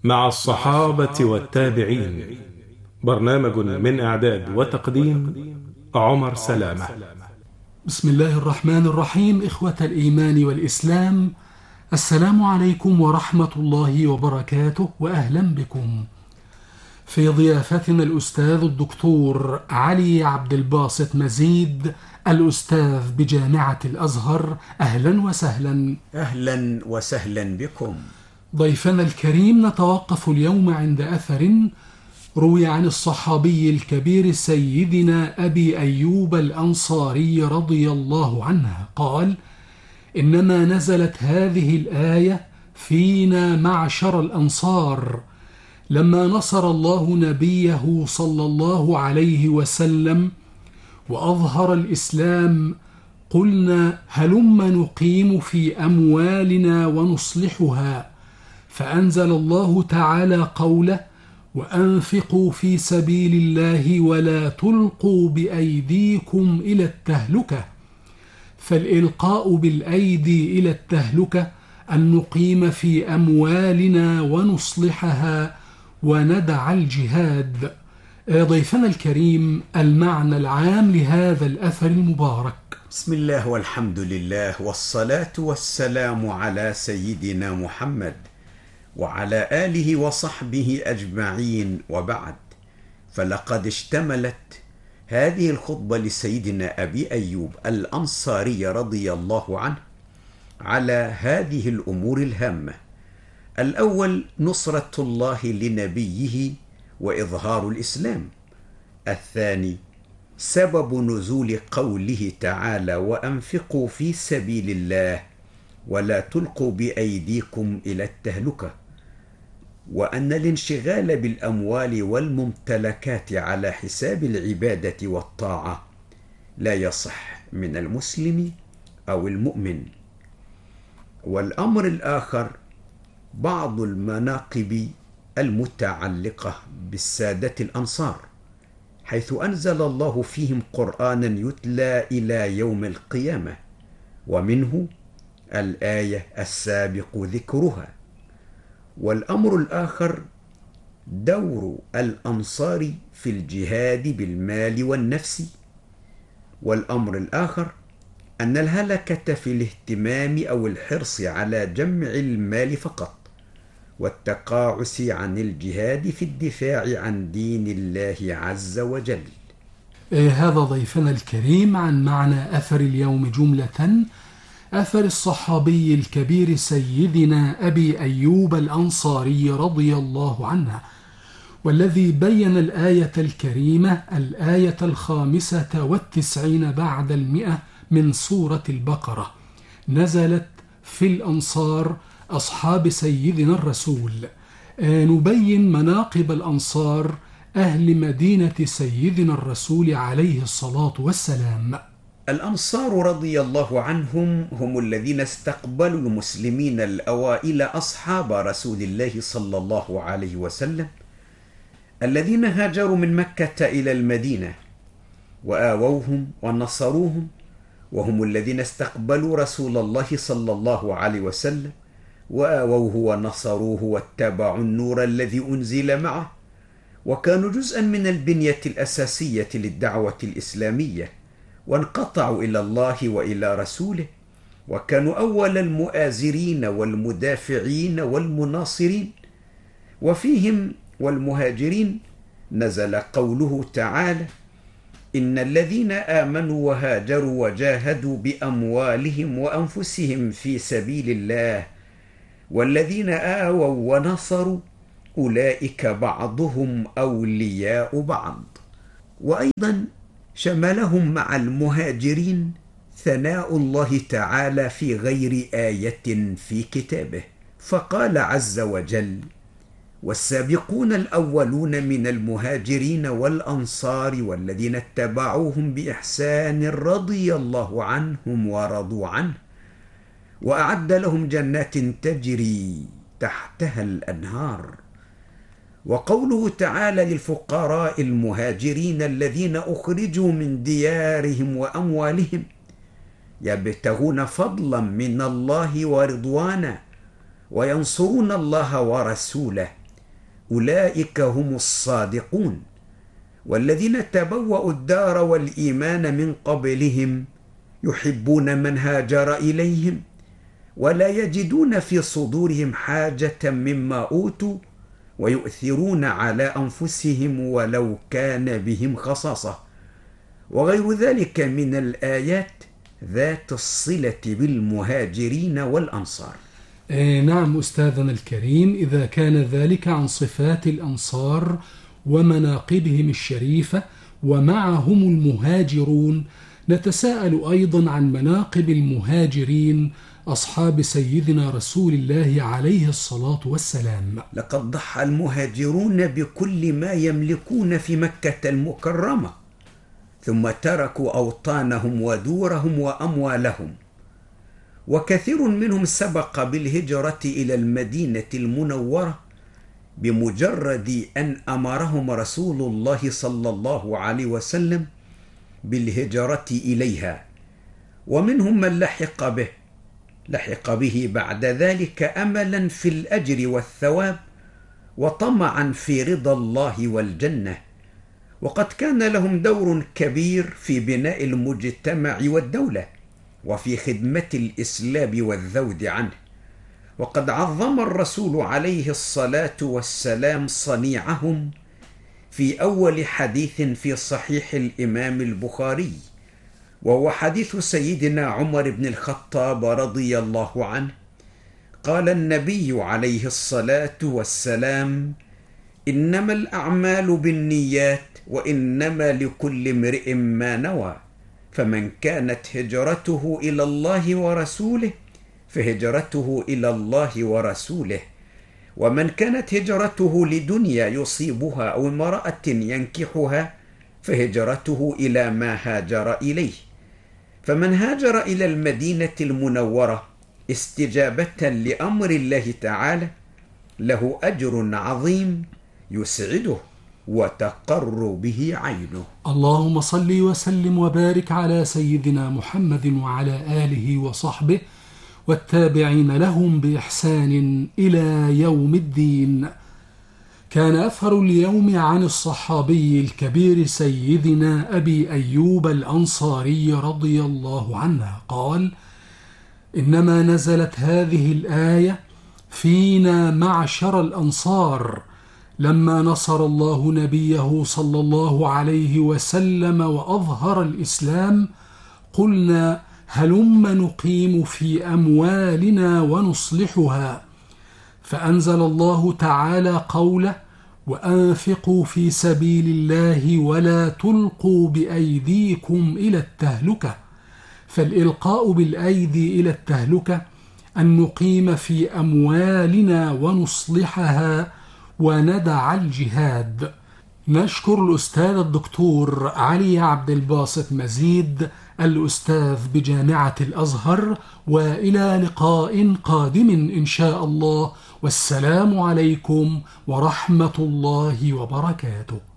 مع الصحابة والتابعين. برنامج من إعداد وتقديم عمر سلامة. بسم الله الرحمن الرحيم. إخوة الإيمان والإسلام، السلام عليكم ورحمة الله وبركاته، وأهلا بكم في ضيافتنا الأستاذ الدكتور علي عبد الباسط مزيد، الأستاذ بجامعة الأزهر. أهلا وسهلا. أهلا وسهلا بكم. ضيفنا الكريم، نتوقف اليوم عند أثر روي عن الصحابي الكبير سيدنا أبي أيوب الأنصاري رضي الله عنه قال: إنما نزلت هذه الآية فينا معشر الأنصار لما نصر الله نبيه صلى الله عليه وسلم وأظهر الإسلام، قلنا هلم نقيم في أموالنا ونصلحها، فأنزل الله تعالى قوله: وأنفقوا في سبيل الله ولا تلقوا بأيديكم إلى التهلكة. فالإلقاء بالأيدي إلى التهلكة أن نقيم في أموالنا ونصلحها وندع الجهاد. ضيفنا الكريم، المعنى العام لهذا الأثر المبارك. بسم الله والحمد لله والصلاة والسلام على سيدنا محمد وعلى آله وصحبه أجمعين، وبعد، فلقد اشتملت هذه الخطبة لسيدنا أبي أيوب الأنصاري رضي الله عنه على هذه الأمور الهامة: الأول نصرة الله لنبيه وإظهار الإسلام، الثاني سبب نزول قوله تعالى: وأنفقوا في سبيل الله ولا تلقوا بأيديكم إلى التهلكة، وأن الانشغال بالأموال والممتلكات على حساب العبادة والطاعة لا يصح من المسلم أو المؤمن. والأمر الآخر بعض المناقب المتعلقة بالسادة الأنصار، حيث أنزل الله فيهم قرآنا يتلى إلى يوم القيامة، ومنه الآية السابق ذكرها. والأمر الآخر دور الأنصار في الجهاد بالمال والنفس. والأمر الآخر أن الهلكة في الاهتمام أو الحرص على جمع المال فقط، والتقاعس عن الجهاد في الدفاع عن دين الله عز وجل. هذا ضيفنا الكريم عن معنى أثر اليوم جملة: أثر الصحابي الكبير سيدنا أبي أيوب الأنصاري رضي الله عنه، والذي بين الآية الكريمة، الآية 95 بعد 100 من سورة البقرة، نزلت في الأنصار أصحاب سيدنا الرسول. نبين مناقب الأنصار أهل مدينة سيدنا الرسول عليه الصلاة والسلام. الأنصار رضي الله عنهم هم الذين استقبلوا المسلمين الأوائل أصحاب رسول الله صلى الله عليه وسلم، الذين هاجروا من مكة إلى المدينة وآووهم ونصروهم، وهم الذين استقبلوا رسول الله صلى الله عليه وسلم وآووه ونصروه واتبعوا النور الذي أنزل معه، وكانوا جزءا من البنية الأساسية للدعوة الإسلامية، وانقطعوا إلى الله وإلى رسوله، وكانوا أول المؤازرين والمدافعين والمناصرين. وفيهم والمهاجرين نزل قوله تعالى: إن الذين آمنوا وهاجروا وجاهدوا بأموالهم وأنفسهم في سبيل الله والذين آووا ونصروا أولئك بعضهم أولياء بعض. وأيضا شملهم مع المهاجرين ثناء الله تعالى في غير آية في كتابه، فقال عز وجل: والسابقون الأولون من المهاجرين والأنصار والذين اتبعوهم بإحسان رضي الله عنهم ورضوا عنه وأعد لهم جنات تجري تحتها الأنهار. وقوله تعالى للفقراء المهاجرين الذين أخرجوا من ديارهم وأموالهم يبتغون فضلا من الله ورضوانا وينصرون الله ورسوله أولئك هم الصادقون والذين تبوأوا الدار والإيمان من قبلهم يحبون من هاجر إليهم ولا يجدون في صدورهم حاجة مما أوتوا ويؤثرون على أنفسهم ولو كان بهم خصاصة، وغير ذلك من الآيات ذات الصلة بالمهاجرين والأنصار. نعم أستاذنا الكريم، إذا كان ذلك عن صفات الأنصار ومناقبهم الشريفة ومعهم المهاجرون، نتساءل أيضا عن مناقب المهاجرين أصحاب سيدنا رسول الله عليه الصلاة والسلام. لقد ضحى المهاجرون بكل ما يملكون في مكة المكرمة، ثم تركوا أوطانهم ودورهم وأموالهم، وكثير منهم سبق بالهجرة إلى المدينة المنورة بمجرد أن أمرهم رسول الله صلى الله عليه وسلم بالهجرة إليها، ومنهم من لحق به بعد ذلك أملا في الأجر والثواب وطمعا في رضا الله والجنة، وقد كان لهم دور كبير في بناء المجتمع والدولة وفي خدمة الإسلام والذود عنه. وقد عظم الرسول عليه الصلاة والسلام صنيعهم في أول حديث في صحيح الإمام البخاري، وهو حديث سيدنا عمر بن الخطاب رضي الله عنه. قال النبي عليه الصلاة والسلام: إنما الأعمال بالنيات وإنما لكل امرئ ما نوى، فمن كانت هجرته إلى الله ورسوله فهجرته إلى الله ورسوله، ومن كانت هجرته لدنيا يصيبها أو امرأة ينكحها فهجرته إلى ما هاجر إليه. فمن هاجر إلى المدينة المنورة استجابة لأمر الله تعالى له أجر عظيم يسعده وتقر به عينه. اللهم صل وسلم وبارك على سيدنا محمد وعلى آله وصحبه والتابعين لهم بإحسان إلى يوم الدين. كان أثر اليوم عن الصحابي الكبير سيدنا أبي أيوب الأنصاري رضي الله عنه قال: إنما نزلت هذه الآية فينا معشر الأنصار لما نصر الله نبيه صلى الله عليه وسلم وأظهر الإسلام، قلنا هلم نقيم في أموالنا ونصلحها، فأنزل الله تعالى قوله: وأنفقوا في سبيل الله ولا تلقوا بأيديكم إلى التهلكة. فالإلقاء بالأيدي إلى التهلكة أن نقيم في أموالنا ونصلحها وندع الجهاد. نشكر الأستاذ الدكتور علي عبد الباسط مزيد الأستاذ بجامعة الأزهر، وإلى لقاء قادم إن شاء الله، والسلام عليكم ورحمة الله وبركاته.